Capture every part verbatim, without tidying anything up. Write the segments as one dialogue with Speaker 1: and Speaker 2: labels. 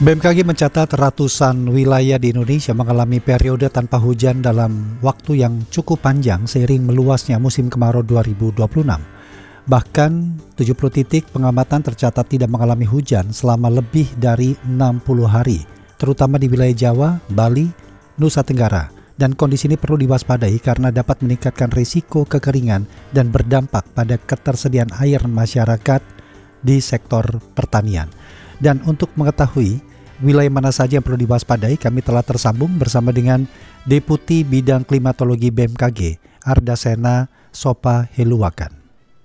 Speaker 1: B M K G mencatat ratusan wilayah di Indonesia mengalami periode tanpa hujan dalam waktu yang cukup panjang seiring meluasnya musim kemarau dua ribu dua puluh enam. Bahkan tujuh puluh titik pengamatan tercatat tidak mengalami hujan selama lebih dari enam puluh hari, terutama di wilayah Jawa, Bali, Nusa Tenggara. Dan kondisi ini perlu diwaspadai karena dapat meningkatkan risiko kekeringan dan berdampak pada ketersediaan air masyarakat di sektor pertanian. Dan untuk mengetahui wilayah mana saja yang perlu diwaspadai, kami telah tersambung bersama dengan Deputi Bidang Klimatologi B M K G, Ardasena Sopa Heluwakan.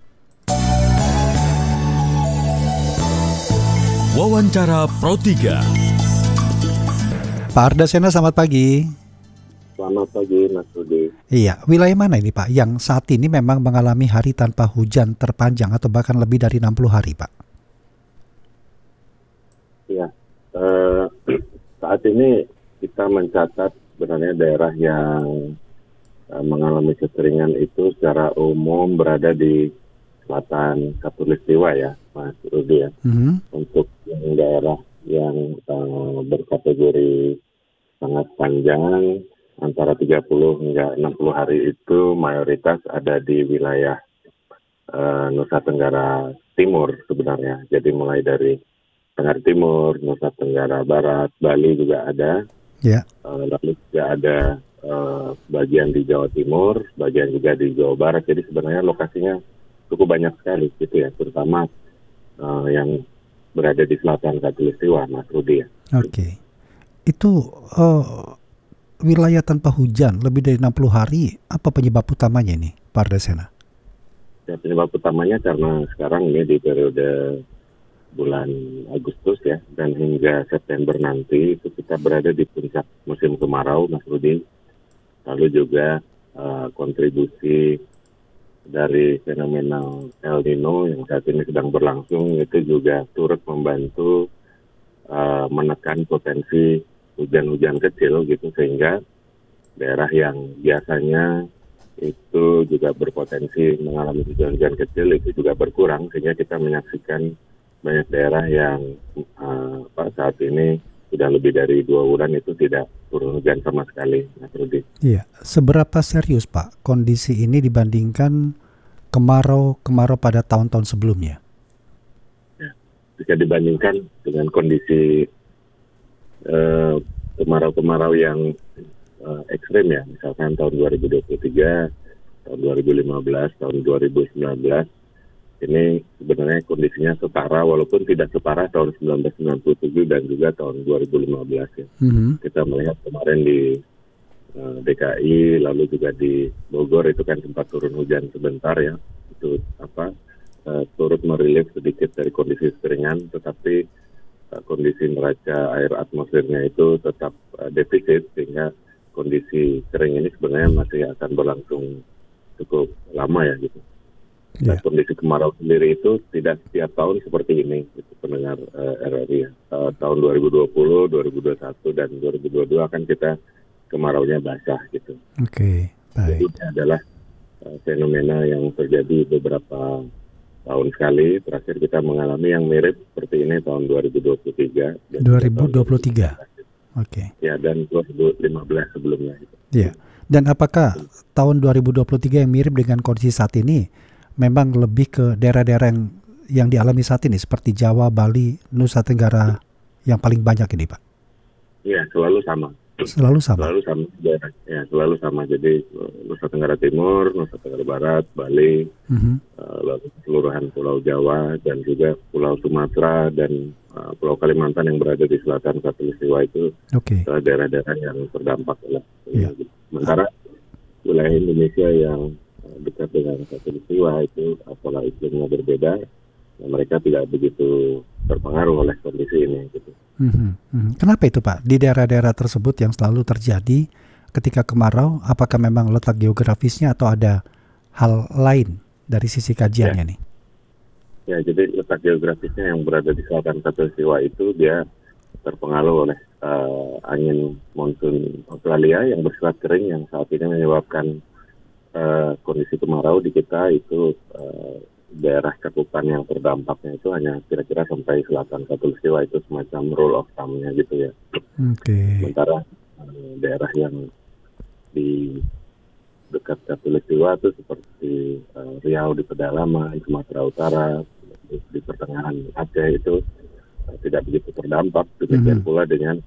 Speaker 2: Wawancara Pro tiga.
Speaker 1: Pak Ardasena, selamat pagi.
Speaker 3: Selamat pagi, Mas Rudi.
Speaker 1: Iya, wilayah mana ini Pak yang saat ini memang mengalami hari tanpa hujan terpanjang atau bahkan lebih dari enam puluh hari, Pak?
Speaker 3: Ya, eh, saat ini kita mencatat sebenarnya daerah yang eh, mengalami kekeringan itu secara umum berada di selatan Khatulistiwa ya, Mas Rudi ya.
Speaker 1: Mm-hmm.
Speaker 3: Untuk yang daerah yang eh, berkategori sangat panjang, antara tiga puluh hingga enam puluh hari itu mayoritas ada di wilayah uh, Nusa Tenggara Timur sebenarnya. Jadi mulai dari Tenggara Timur, Nusa Tenggara Barat, Bali juga ada.
Speaker 1: Yeah.
Speaker 3: Uh, lalu juga ada uh, bagian di Jawa Timur, bagian juga di Jawa Barat. Jadi sebenarnya lokasinya cukup banyak sekali gitu ya, terutama uh, yang berada di selatan Khatulistiwa, Mas Rudi ya.
Speaker 1: Oke. Okay. Itu uh... wilayah tanpa hujan lebih dari enam puluh hari, apa penyebab utamanya ini, Pak Ardasena?
Speaker 3: Ya, penyebab utamanya karena sekarang ini di periode bulan Agustus ya, dan hingga September nanti itu kita berada di puncak musim kemarau, Mas Rudi. Lalu juga uh, kontribusi dari fenomena El Nino yang saat ini sedang berlangsung itu juga turut membantu uh, menekan potensi hujan-hujan kecil gitu, sehingga daerah yang biasanya itu juga berpotensi mengalami hujan-hujan kecil itu juga berkurang, sehingga kita menyaksikan banyak daerah yang uh, Pak, saat ini sudah lebih dari dua bulan itu tidak turun hujan sama sekali, Mas Rudi.
Speaker 1: Iya, seberapa serius Pak kondisi ini dibandingkan kemarau-kemarau pada tahun-tahun sebelumnya?
Speaker 3: Ya, jika dibandingkan dengan kondisi Uh, kemarau-kemarau yang uh, ekstrim ya, misalkan tahun dua ribu dua puluh tiga, tahun dua ribu lima belas, tahun dua ribu sembilan belas, ini sebenarnya kondisinya setara walaupun tidak separah tahun seribu sembilan ratus sembilan puluh tujuh dan juga tahun dua ribu lima belas ya. Mm-hmm. Kita melihat kemarin di uh, D K I, lalu juga di Bogor itu kan sempat turun hujan sebentar ya, itu apa uh, turut merilis sedikit dari kondisi kekeringan, tetapi kondisi neraca air atmosfernya itu tetap uh, defisit, sehingga kondisi kering ini sebenarnya masih akan berlangsung cukup lama ya gitu. Yeah. Nah, kondisi kemarau sendiri itu tidak setiap tahun seperti ini, gitu, pendengar uh, R R I ya. Uh, tahun dua ribu dua puluh, dua ribu dua puluh satu dan dua ribu dua puluh dua kan kita kemaraunya basah gitu.
Speaker 1: Oke, okay, baik.
Speaker 3: Ini adalah uh, fenomena yang terjadi beberapa tahun sekali. Terakhir kita mengalami yang mirip seperti ini tahun dua ribu dua puluh tiga.
Speaker 1: dua ribu dua puluh tiga. Oke. Okay.
Speaker 3: Ya, dan dua ribu lima belas sebelumnya.
Speaker 1: Ya. Dan apakah tahun dua ribu dua puluh tiga yang mirip dengan kondisi saat ini memang lebih ke daerah-daerah yang yang dialami saat ini seperti Jawa, Bali, Nusa Tenggara yang paling banyak ini, Pak?
Speaker 3: Iya, selalu sama.
Speaker 1: Selalu sama.
Speaker 3: Selalu sama. Ya, selalu sama. Jadi Nusa Tenggara Timur, Nusa Tenggara Barat, Bali, mm-hmm. uh, lalu keseluruhan Pulau Jawa dan juga Pulau Sumatera dan uh, Pulau Kalimantan yang berada di selatan Khatulistiwa itu okay. uh, daerah-daerah yang terdampak oleh yeah. Sementara wilayah Indonesia yang uh, dekat dengan Khatulistiwa itu pola iklimnya berbeda, dan mereka tidak begitu terpengaruh oleh kondisi ini gitu.
Speaker 1: Hmm, kenapa itu Pak? Di daerah-daerah tersebut yang selalu terjadi ketika kemarau, apakah memang letak geografisnya atau ada hal lain dari sisi kajiannya
Speaker 3: ya.
Speaker 1: nih?
Speaker 3: Ya, jadi letak geografisnya yang berada di selatan Khatulistiwa itu dia terpengaruh oleh uh, angin monsun Australia yang bersifat kering yang saat ini menyebabkan uh, kondisi kemarau di kita itu uh, daerah cakupan yang terdampaknya itu hanya kira-kira sampai selatan Katulistiwa, itu semacam rule of thumb-nya gitu ya.
Speaker 1: Oke.
Speaker 3: Sementara eh, daerah yang di dekat Katulistiwa itu seperti eh, Riau di pedalaman, Sumatera Utara, di, di pertengahan Aceh itu eh, tidak begitu terdampak. Demikian
Speaker 1: Mhm.
Speaker 3: pula dengan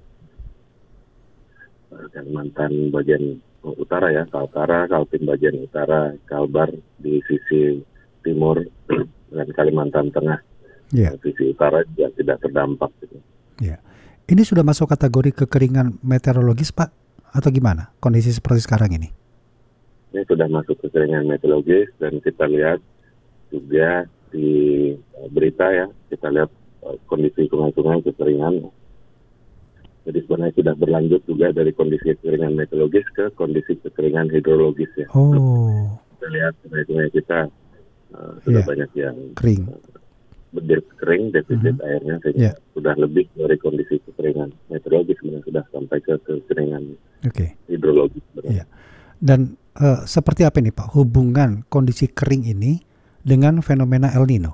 Speaker 3: eh, Kalimantan bagian utara ya, Kaltara, Kaltim bagian utara, Kalbar di sisi timur, dan Kalimantan Tengah
Speaker 1: Ya,
Speaker 3: eh, sisi utara juga tidak terdampak gitu.
Speaker 1: ya. Ini sudah masuk kategori kekeringan meteorologis, Pak? Atau gimana kondisi seperti sekarang ini?
Speaker 3: Ini sudah masuk kekeringan meteorologis, dan kita lihat juga di eh, berita ya, kita lihat eh, kondisi sungai-sungai kekeringan. Jadi sebenarnya sudah berlanjut juga dari kondisi kekeringan meteorologis ke kondisi kekeringan hidrologis ya.
Speaker 1: Oh,
Speaker 3: Kita lihat sungai-sungai kita eh, sudah
Speaker 1: ya,
Speaker 3: banyak yang
Speaker 1: kering.
Speaker 3: berdiri kering, defisit
Speaker 1: Mhm.
Speaker 3: airnya, sehingga
Speaker 1: Ya,
Speaker 3: sudah lebih dari kondisi kekeringan meteorologis, sebenarnya sudah sampai ke kekeringan
Speaker 1: oke.
Speaker 3: hidrologis.
Speaker 1: Ya. Dan eh, seperti apa ini, Pak, hubungan kondisi kering ini dengan fenomena El Nino?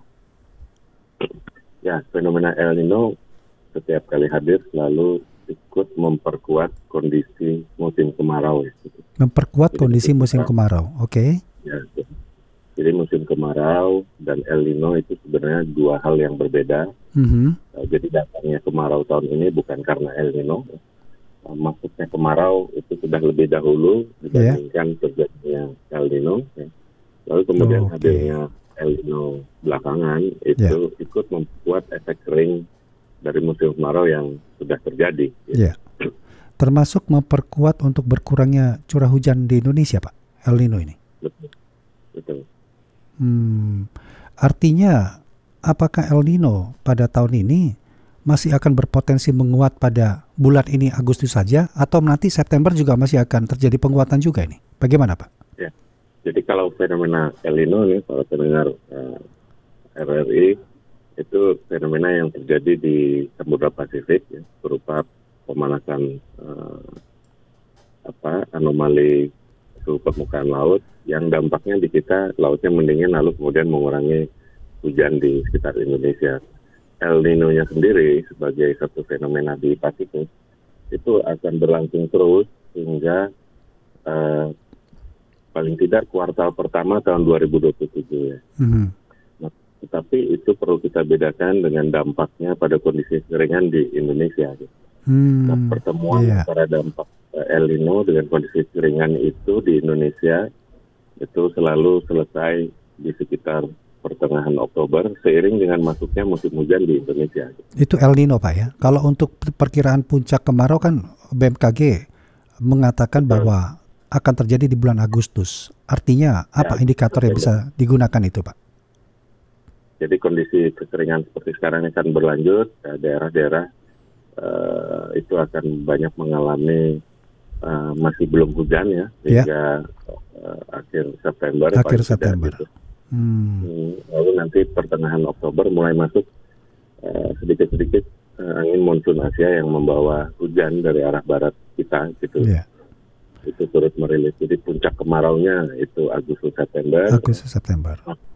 Speaker 3: Ya, fenomena El Nino setiap kali hadir selalu ikut memperkuat kondisi musim kemarau ya.
Speaker 1: Memperkuat
Speaker 3: Jadi
Speaker 1: kondisi
Speaker 3: musim
Speaker 1: musim kemarau. Oke.
Speaker 3: Ya, jadi musim kemarau dan El Nino itu sebenarnya dua hal yang berbeda.
Speaker 1: Mhm.
Speaker 3: Uh, Jadi datangnya kemarau tahun ini bukan karena El Nino. Uh, Masuknya kemarau itu sudah lebih dahulu dibandingkan terjadinya El Nino. ya. Lalu kemudian
Speaker 1: Oke.
Speaker 3: hadirnya El Nino belakangan itu ikut membuat efek kering dari musim kemarau yang sudah terjadi.
Speaker 1: Ya. Termasuk memperkuat untuk berkurangnya curah hujan di Indonesia, Pak, El Nino ini.
Speaker 3: Betul. Betul.
Speaker 1: Hmm, artinya apakah El Nino pada tahun ini masih akan berpotensi menguat pada bulan ini Agustus saja, atau nanti September juga masih akan terjadi penguatan juga ini? Bagaimana, Pak?
Speaker 3: Ya. Jadi kalau fenomena El Nino nih, para pendengar uh, R R I, itu fenomena yang terjadi di Samudra Pasifik ya, berupa pemanasan uh, apa anomali suhu permukaan laut yang dampaknya di kita lautnya mendingin, lalu kemudian mengurangi hujan di sekitar Indonesia. El Nino-nya sendiri sebagai satu fenomena di Pasifik itu akan berlangsung terus hingga uh, paling tidak kuartal pertama tahun dua ribu dua puluh tujuh ya.
Speaker 1: Mhm.
Speaker 3: Nah, tetapi itu perlu kita bedakan dengan dampaknya pada kondisi kekeringan di Indonesia. Gitu. Nah,
Speaker 1: Hmm,
Speaker 3: pertemuan
Speaker 1: iya.
Speaker 3: antara dampak eh, El Nino dengan kondisi kekeringan itu di Indonesia itu selalu selesai di sekitar pertengahan Oktober seiring dengan masuknya musim hujan di Indonesia.
Speaker 1: Itu El Nino, Pak, ya. Kalau untuk perkiraan puncak kemarau kan B M K G mengatakan
Speaker 3: Betul.
Speaker 1: bahwa akan terjadi di bulan Agustus. Artinya apa
Speaker 3: Ya,
Speaker 1: indikator yang
Speaker 3: betul.
Speaker 1: bisa digunakan itu, Pak?
Speaker 3: Jadi kondisi kekeringan seperti sekarang ini akan berlanjut, eh, daerah-daerah eh, itu akan banyak mengalami eh, masih belum hujan ya, hingga eh, akhir September.
Speaker 1: Akhir
Speaker 3: paling tidak
Speaker 1: September.
Speaker 3: gitu.
Speaker 1: Hmm,
Speaker 3: Hmm, Lalu nanti pertengahan Oktober mulai masuk eh, sedikit-sedikit eh, angin monsun Asia yang membawa hujan dari arah barat kita gitu.
Speaker 1: iya.
Speaker 3: Itu turut merilis. Jadi puncak kemaraunya itu Agustus September.
Speaker 1: Agustus September.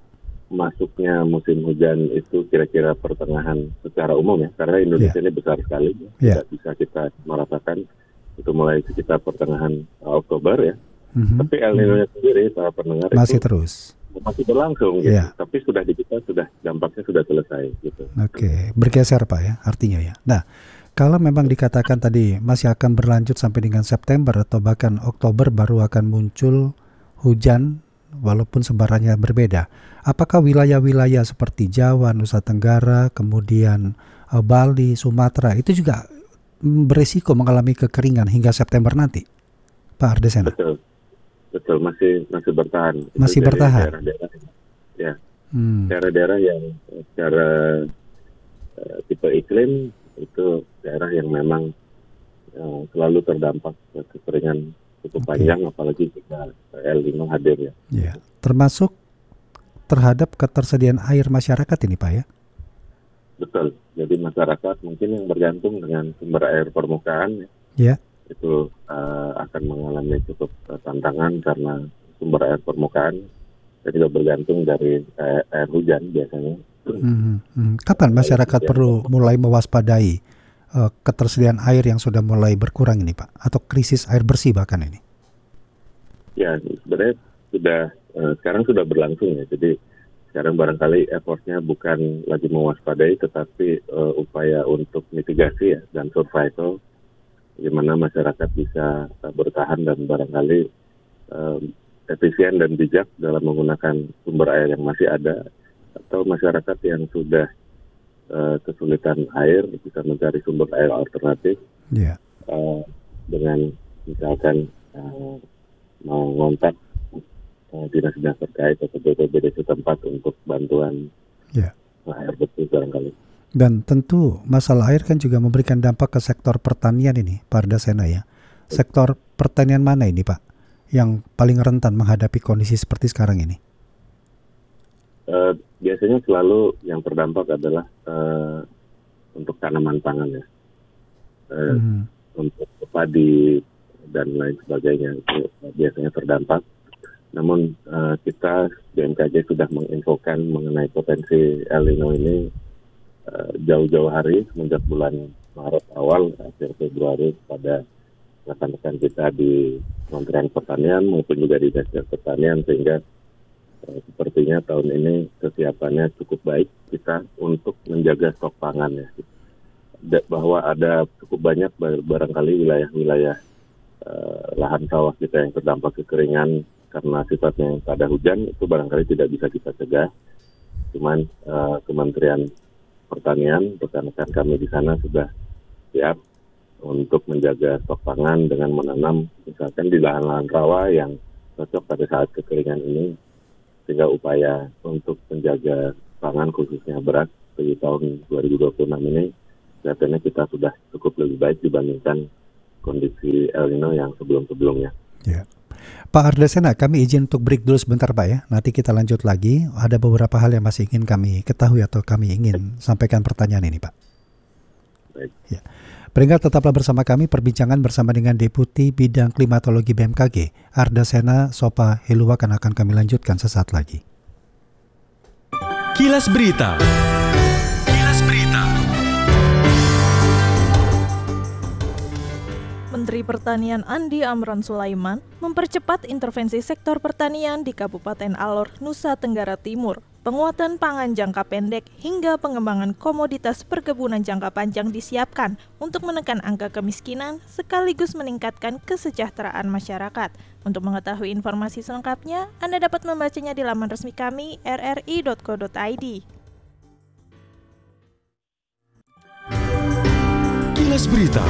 Speaker 3: Masuknya musim hujan itu kira-kira pertengahan secara umum ya, karena Indonesia ini besar sekali,
Speaker 1: Yeah.
Speaker 3: tidak bisa kita merasakan itu mulai sekitar pertengahan uh, Oktober ya.
Speaker 1: Mhm.
Speaker 3: Tapi El Nino-nya sendiri, para pendengar,
Speaker 1: Masih
Speaker 3: itu
Speaker 1: terus.
Speaker 3: masih berlangsung gitu.
Speaker 1: Yeah.
Speaker 3: Tapi sudah di kita sudah dampaknya sudah selesai gitu.
Speaker 1: Oke, bergeser, Pak, ya, artinya ya. Nah, kalau memang dikatakan tadi masih akan berlanjut sampai dengan September atau bahkan Oktober baru akan muncul hujan walaupun sebarannya berbeda. Apakah wilayah-wilayah seperti Jawa, Nusa Tenggara, kemudian eh, Bali, Sumatera itu juga mm, berisiko mengalami kekeringan hingga September nanti, Pak Ardesena?
Speaker 3: Betul, betul masih masih bertahan. Itu
Speaker 1: Masih
Speaker 3: dari
Speaker 1: bertahan.
Speaker 3: Daerah-daerah, ya,
Speaker 1: Hmm.
Speaker 3: daerah-daerah yang secara uh, tipe iklim itu daerah yang memang uh, selalu terdampak kekeringan cukup
Speaker 1: Oke.
Speaker 3: panjang, apalagi jika El Nino hadir ya.
Speaker 1: Ya, termasuk terhadap ketersediaan air masyarakat ini, Pak, ya?
Speaker 3: Betul. Jadi masyarakat mungkin yang bergantung dengan sumber air permukaan
Speaker 1: Ya.
Speaker 3: itu uh, akan mengalami cukup uh, tantangan karena sumber air permukaan kita juga bergantung dari air, air hujan biasanya.
Speaker 1: Hmm, hmm. Kapan masyarakat perlu mulai mewaspadai uh, ketersediaan air yang sudah mulai berkurang ini, Pak? Atau krisis air bersih bahkan ini?
Speaker 3: Ya, sebenarnya sudah uh, sekarang sudah berlangsung ya. Jadi sekarang barangkali effortnya bukan lagi mewaspadai, tetapi uh, upaya untuk mitigasi ya dan survival, bagaimana masyarakat bisa uh, bertahan dan barangkali uh, efisien dan bijak dalam menggunakan sumber air yang masih ada, atau masyarakat yang sudah uh, kesulitan air bisa mencari sumber air alternatif
Speaker 1: yeah.
Speaker 3: uh, dengan misalkan uh, mengontak uh, dinas-dinas terkait atau B P B D setempat untuk bantuan
Speaker 1: yeah.
Speaker 3: air bersih barangkali.
Speaker 1: Dan tentu masalah air kan juga memberikan dampak ke sektor pertanian ini, Pak Ardasena ya. Sektor pertanian mana ini, Pak, yang paling rentan menghadapi kondisi seperti sekarang ini?
Speaker 3: Uh, biasanya selalu yang terdampak adalah uh, untuk tanaman pangan ya, uh, hmm. untuk padi dan lain sebagainya itu biasanya terdampak. Namun uh, kita B M K G sudah menginfokan mengenai potensi El Nino ini uh, jauh-jauh hari semenjak bulan Maret awal akhir Februari pada rekan-rekan kita di Kementerian Pertanian maupun juga di Dinas Pertanian, sehingga sepertinya tahun ini kesiapannya cukup baik kita untuk menjaga stok pangan ya. Bahwa ada cukup banyak barangkali wilayah-wilayah uh, lahan sawah kita yang terdampak kekeringan karena sifatnya yang tak ada hujan, itu barangkali tidak bisa kita cegah. Cuman uh, Kementerian Pertanian, rekan-rekan kami di sana sudah siap untuk menjaga stok pangan dengan menanam misalkan di lahan-lahan rawa yang cocok pada saat kekeringan ini, sehingga upaya untuk menjaga pangan khususnya beras di tahun dua ribu dua puluh enam ini kelihatannya kita sudah cukup lebih baik dibandingkan kondisi El Nino yang sebelum-sebelumnya.
Speaker 1: Ya. Pak Ardasena, kami izin untuk break dulu sebentar Pak ya. Nanti kita lanjut lagi. Ada beberapa hal yang masih ingin kami ketahui atau kami ingin sampaikan pertanyaan ini Pak.
Speaker 3: Baik.
Speaker 1: Ya. Pendengar tetaplah bersama kami, perbincangan bersama dengan Deputi Bidang Klimatologi B M K G, Ardasena Sopa Heluwakan akan kami lanjutkan sesaat lagi.
Speaker 2: Kilas Berita. Kilas Berita.
Speaker 4: Menteri Pertanian Andi Amran Sulaiman mempercepat intervensi sektor pertanian di Kabupaten Alor, Nusa Tenggara Timur. Penguatan pangan jangka pendek hingga pengembangan komoditas perkebunan jangka panjang disiapkan untuk menekan angka kemiskinan sekaligus meningkatkan kesejahteraan masyarakat. Untuk mengetahui informasi selengkapnya, Anda dapat membacanya di laman resmi kami r r i dot co dot i d.
Speaker 2: Kilas Berita.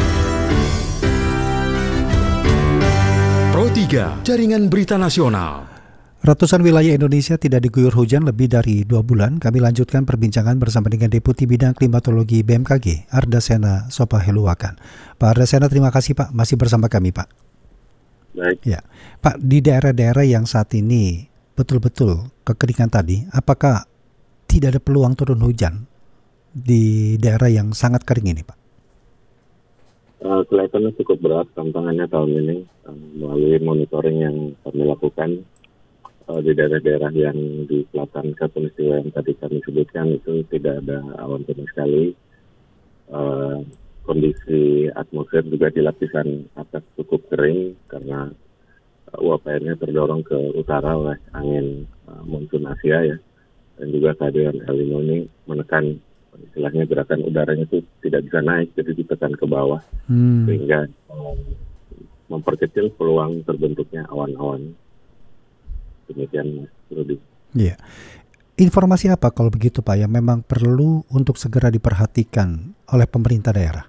Speaker 2: Pro tiga, Jaringan Berita Nasional.
Speaker 1: Ratusan wilayah Indonesia tidak diguyur hujan lebih dari dua bulan. Kami lanjutkan perbincangan bersama dengan Deputi Bidang Klimatologi B M K G, Ardasena Sopa Heluwakan. Pak Ardasena, terima kasih Pak, masih bersama kami Pak.
Speaker 3: Baik.
Speaker 1: Ya, Pak, di daerah-daerah yang saat ini betul-betul kekeringan tadi, apakah tidak ada peluang turun hujan di daerah yang sangat kering ini Pak?
Speaker 3: Uh, kelihatannya cukup berat tantangannya tahun ini uh, melalui monitoring yang kami lakukan. Di daerah-daerah yang di selatan Khatulistiwa yang tadi kami sebutkan itu tidak ada awan sama sekali. Uh, kondisi atmosfer juga di lapisan atas cukup kering karena uh, uap airnya terdorong ke utara oleh angin uh, monsun Asia ya, dan juga kehadiran El Nino ini menekan istilahnya gerakan udaranya itu tidak bisa naik, jadi ditekan ke bawah hmm. sehingga uh, memperkecil peluang terbentuknya awan-awan. Demikian Mas Rudi.
Speaker 1: Iya. Informasi apa kalau begitu Pak yang memang perlu untuk segera diperhatikan oleh pemerintah daerah?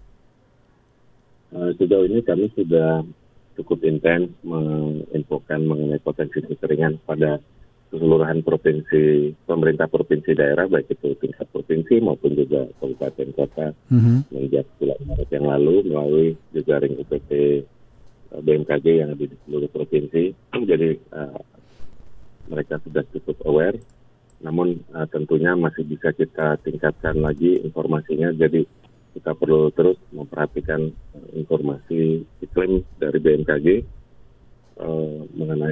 Speaker 3: Uh, sejauh ini kami sudah cukup intens menginfokan mengenai potensi kekeringan pada keseluruhan provinsi, pemerintah provinsi daerah, baik itu tingkat provinsi maupun juga kabupaten kota. Mm-hmm. Sejak bulan Maret yang lalu melalui jejaring U P T B M K G yang ada di seluruh provinsi. Jadi uh, mereka sudah cukup aware, namun uh, tentunya masih bisa kita tingkatkan lagi informasinya. Jadi kita perlu terus memperhatikan uh, informasi iklim dari B M K G uh, mengenai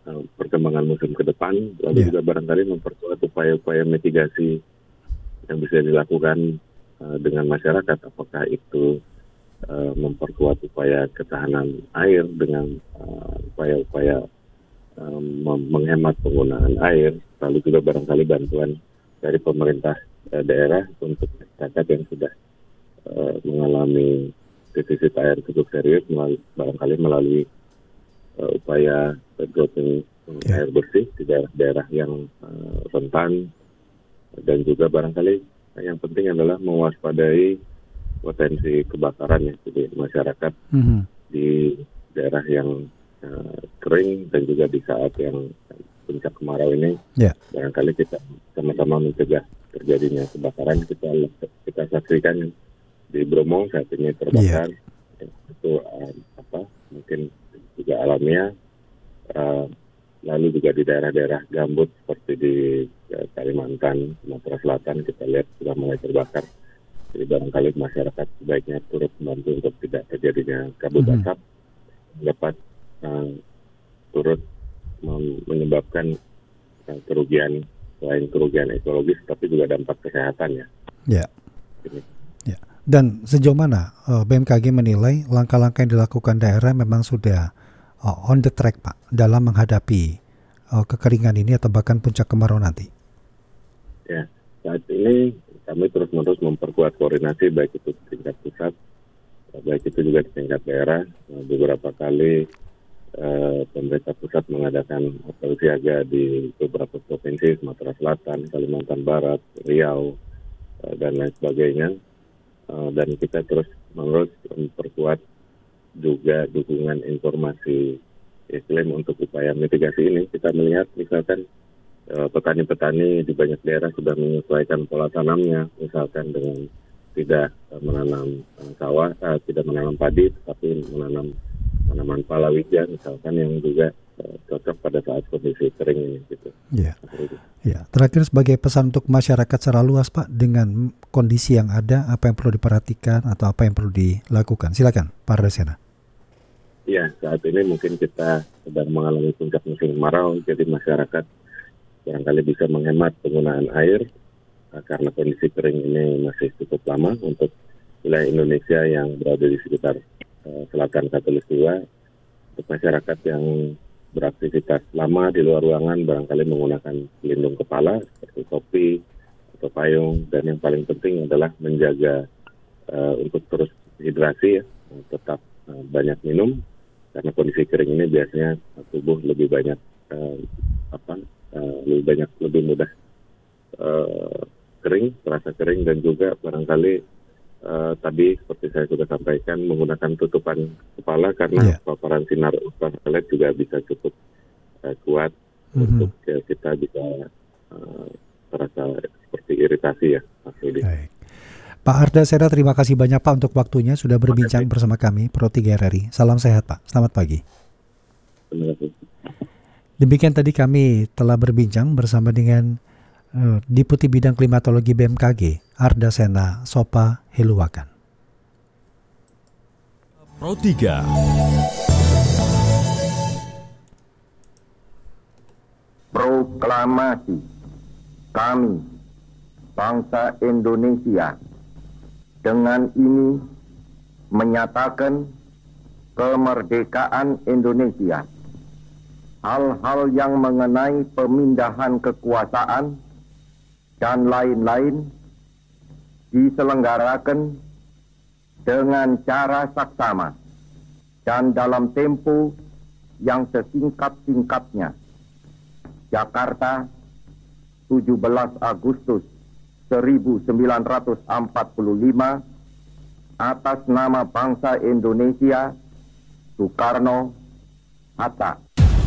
Speaker 3: uh, perkembangan musim ke depan, lalu
Speaker 1: Yeah.
Speaker 3: juga barangkali memperkuat upaya-upaya mitigasi yang bisa dilakukan uh, dengan masyarakat, apakah itu uh, memperkuat upaya ketahanan air dengan uh, upaya-upaya um, mem- menghemat penggunaan air, lalu juga barangkali bantuan dari pemerintah uh, daerah untuk masyarakat yang sudah uh, mengalami defisit air cukup serius, melalui, barangkali melalui uh, upaya dropping
Speaker 1: Ya.
Speaker 3: air bersih di daerah-daerah yang uh, rentan, dan juga barangkali yang penting adalah mewaspadai potensi kebakaran ya di masyarakat
Speaker 1: Mhm.
Speaker 3: di daerah yang uh, kering, dan juga di saat yang puncak kemarau ini,
Speaker 1: Ya.
Speaker 3: barangkali kita sama-sama mencegah terjadinya kebakaran. Kita kita saksikan di Bromo saat ini terbakar, itu uh, apa mungkin juga alamiah. Uh, lalu juga di daerah-daerah gambut seperti di uh, Kalimantan, Sumatera Selatan, kita lihat sudah mulai terbakar. Jadi barangkali masyarakat sebaiknya turut membantu untuk tidak terjadinya kabut
Speaker 1: Mhm.
Speaker 3: asap, dapat uh, turut mem- menyebabkan uh, kerugian, selain kerugian ekologis tapi juga dampak kesehatan ya.
Speaker 1: Ya.
Speaker 3: Ini.
Speaker 1: Ya. Dan sejauh mana uh, B M K G menilai langkah-langkah yang dilakukan daerah memang sudah uh, on the track, Pak, dalam menghadapi uh, kekeringan ini atau bahkan puncak kemarau nanti?
Speaker 3: Ya, saat ini kami terus-menerus memperkuat koordinasi baik itu di tingkat pusat, baik itu juga di tingkat daerah. Nah, beberapa kali eh, pemerintah pusat mengadakan apel siaga di beberapa provinsi, Sumatera Selatan, Kalimantan Barat, Riau, eh, dan lain sebagainya. Eh, dan kita terus-menerus memperkuat juga dukungan informasi iklim untuk upaya mitigasi ini. Kita melihat misalkan Uh, petani-petani di banyak daerah sudah menyesuaikan pola tanamnya, misalkan dengan tidak uh, menanam uh, sawah, uh, tidak menanam padi, tapi menanam tanaman palawija, misalkan yang juga uh, cocok pada saat kondisi kering ini. Gitu.
Speaker 1: Ya. Ya. Terakhir sebagai pesan untuk masyarakat secara luas, Pak, dengan kondisi yang ada, apa yang perlu diperhatikan atau apa yang perlu dilakukan? Silakan, Pak Ardasena.
Speaker 3: Ya, saat ini mungkin kita sedang mengalami puncak musim kemarau, jadi masyarakat barangkali bisa menghemat penggunaan air uh, karena kondisi kering ini masih cukup lama untuk wilayah Indonesia yang berada di sekitar uh, selatan Khatulistiwa. Untuk masyarakat yang beraktivitas lama di luar ruangan barangkali menggunakan pelindung kepala seperti topi atau payung, dan yang paling penting adalah menjaga uh, untuk terus hidrasi ya, tetap uh, banyak minum karena kondisi kering ini biasanya uh, tubuh lebih banyak uh, apa Uh, lebih banyak, lebih mudah uh, kering, terasa kering, dan juga barangkali uh, tadi seperti saya sudah sampaikan menggunakan tutupan kepala karena
Speaker 1: Yeah.
Speaker 3: paparan sinar ultraviolet juga bisa cukup uh, kuat
Speaker 1: Mhm.
Speaker 3: untuk ya, kita bisa uh, terasa seperti iritasi ya, Mas Yudi.
Speaker 1: Baik. Pak Ardasena, terima kasih banyak, Pak, untuk waktunya sudah berbincang
Speaker 3: kasih.
Speaker 1: bersama kami Pro tiga R R I. Salam sehat, Pak. Selamat pagi.
Speaker 3: Terima kasih.
Speaker 1: Demikian tadi kami telah berbincang bersama dengan uh, Deputi Bidang Klimatologi B M K G, Ardasena Sopa Heluwakan.
Speaker 2: Pro tiga.
Speaker 5: Proklamasi kami, bangsa Indonesia, dengan ini menyatakan kemerdekaan Indonesia. Hal-hal yang mengenai pemindahan kekuasaan dan lain-lain diselenggarakan dengan cara saksama dan dalam tempo yang sesingkat-singkatnya. Jakarta, tujuh belas Agustus seribu sembilan ratus empat puluh lima, atas nama bangsa Indonesia, Soekarno Hatta.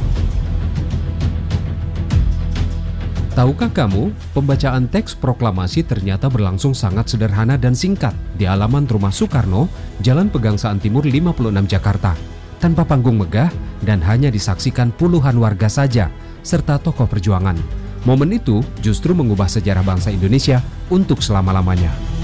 Speaker 6: Tahukah kamu, pembacaan teks proklamasi ternyata berlangsung sangat sederhana dan singkat di halaman rumah Soekarno, Jalan Pegangsaan Timur lima puluh enam Jakarta, tanpa panggung megah dan hanya disaksikan puluhan warga saja, serta tokoh perjuangan. Momen itu justru mengubah sejarah bangsa Indonesia untuk selama-lamanya.